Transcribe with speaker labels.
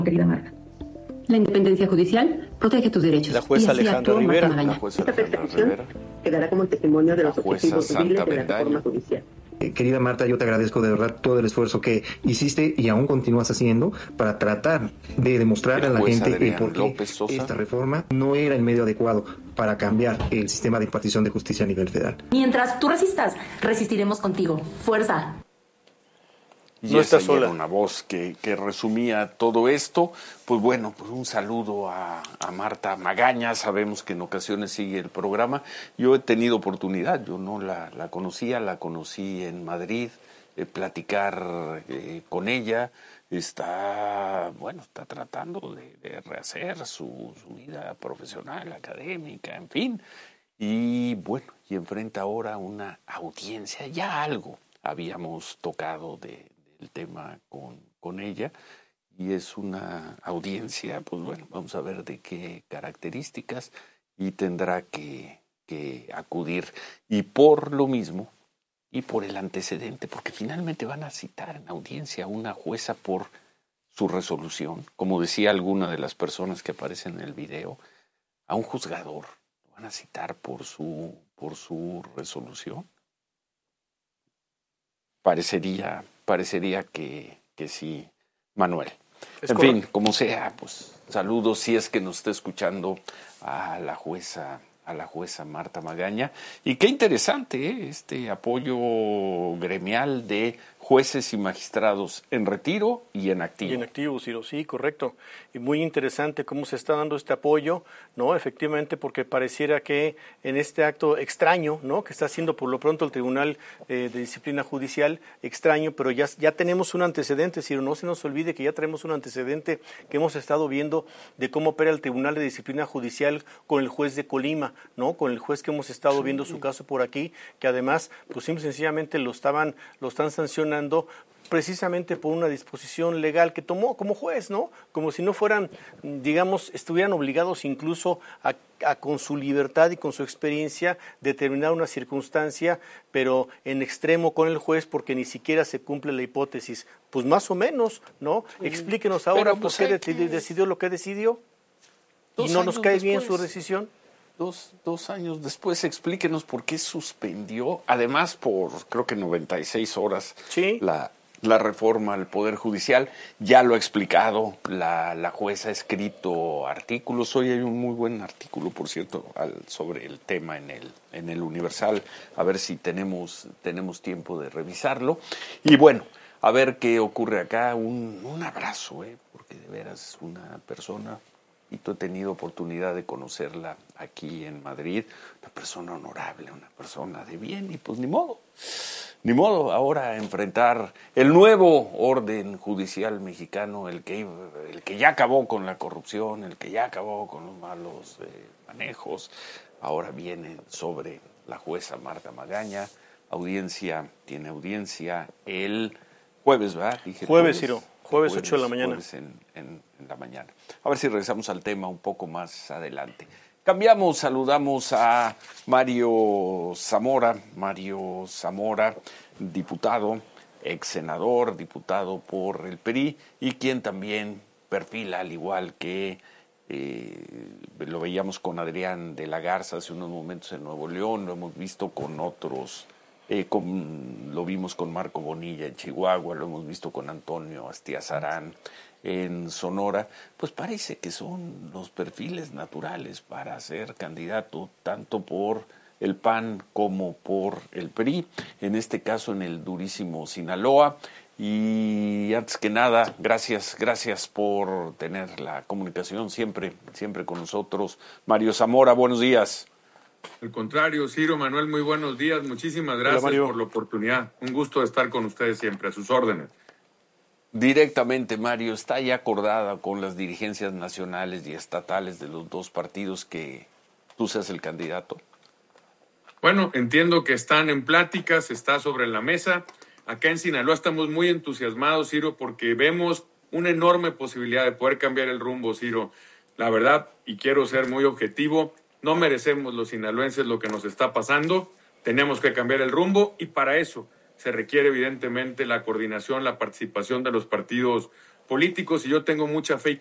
Speaker 1: querida Marta.
Speaker 2: La independencia judicial protege tus derechos.
Speaker 3: La jueza Alejandra Rivera.
Speaker 4: Esta persecución quedará como testimonio de los objetivos civiles de la reforma judicial.
Speaker 5: Querida Marta, yo te agradezco de verdad todo el esfuerzo que hiciste y aún continúas haciendo para tratar de demostrar a la gente por qué esta reforma no era el medio adecuado para cambiar el sistema de impartición de justicia a nivel federal.
Speaker 1: Mientras tú resistas, resistiremos contigo. Fuerza.
Speaker 6: Y no está sola. Era una voz que resumía todo esto. Pues bueno, pues un saludo a Marta Magaña. Sabemos que en ocasiones sigue el programa. Yo he tenido oportunidad, yo no la conocía, la conocí en Madrid, platicar con ella. Está tratando de rehacer su vida profesional, académica, en fin. Y bueno, y enfrenta ahora una audiencia, ya algo habíamos tocado del tema con ella, y es una audiencia, pues bueno, vamos a ver de qué características, y tendrá que acudir, y por lo mismo, y por el antecedente, porque finalmente van a citar en audiencia a una jueza por su resolución, como decía alguna de las personas que aparecen en el video, a un juzgador, lo van a citar por su resolución. Parecería que sí, Manuel. En fin, como sea, pues saludos si es que nos está escuchando a la jueza Marta Magaña. Y qué interesante, este apoyo gremial de jueces y magistrados en retiro y en activo.
Speaker 3: Y en activo, Ciro, sí, correcto. Y muy interesante cómo se está dando este apoyo, ¿no? Efectivamente, porque pareciera que en este acto extraño, ¿no? Que está haciendo por lo pronto el Tribunal de Disciplina Judicial, extraño, pero ya tenemos un antecedente, Ciro, no se nos olvide que ya tenemos un antecedente que hemos estado viendo de cómo opera el Tribunal de Disciplina Judicial con el juez de Colima, ¿no? Con el juez que hemos estado viendo su caso por aquí, que además, pues simple y sencillamente lo están sancionando precisamente por una disposición legal que tomó como juez, ¿no? Como si no fueran, digamos, estuvieran obligados incluso a con su libertad y con su experiencia determinar una circunstancia, pero en extremo con el juez porque ni siquiera se cumple la hipótesis. Pues más o menos, ¿no? Explíquenos ahora por qué decidió lo que decidió y no nos cae bien su decisión.
Speaker 6: Dos años después, explíquenos por qué suspendió, además por creo que 96 horas,
Speaker 3: ¿sí?,
Speaker 6: la reforma al Poder Judicial. Ya lo ha explicado, la jueza ha escrito artículos. Hoy hay un muy buen artículo, por cierto, sobre el tema en el Universal. A ver si tenemos tiempo de revisarlo. Y bueno, a ver qué ocurre acá. Un abrazo, porque de veras una persona... y tú he tenido oportunidad de conocerla aquí en Madrid, una persona honorable, una persona de bien, y pues ni modo ahora enfrentar el nuevo orden judicial mexicano, el que ya acabó con la corrupción, el que ya acabó con los malos manejos. Ahora viene sobre la jueza Marta Magaña, tiene audiencia el jueves, ¿verdad?
Speaker 3: Jueves, Ciro. Jueves 8 de la mañana.
Speaker 6: Jueves en la mañana. A ver si regresamos al tema un poco más adelante. Cambiamos, saludamos a Mario Zamora, diputado, ex senador, diputado por el PRI, y quien también perfila, al igual que lo veíamos con Adrián de la Garza hace unos momentos en Nuevo León, lo hemos visto con otros. Lo vimos con Marco Bonilla en Chihuahua, lo hemos visto con Antonio Astiazarán en Sonora, pues parece que son los perfiles naturales para ser candidato tanto por el PAN como por el PRI, en este caso en el durísimo Sinaloa. Y antes que nada, gracias por tener la comunicación siempre con nosotros. Mario Zamora, buenos días.
Speaker 7: Al contrario, Ciro, Manuel, muy buenos días. Muchísimas gracias por la oportunidad. Un gusto estar con ustedes siempre, a sus órdenes.
Speaker 6: Directamente, Mario, ¿está ya acordada con las dirigencias nacionales y estatales de los dos partidos que tú seas el candidato?
Speaker 7: Bueno, entiendo que están en pláticas, está sobre la mesa. Acá en Sinaloa estamos muy entusiasmados, Ciro, porque vemos una enorme posibilidad de poder cambiar el rumbo, Ciro. La verdad, y quiero ser muy objetivo, no merecemos los sinaloenses lo que nos está pasando, tenemos que cambiar el rumbo y para eso se requiere evidentemente la coordinación, la participación de los partidos políticos y yo tengo mucha fe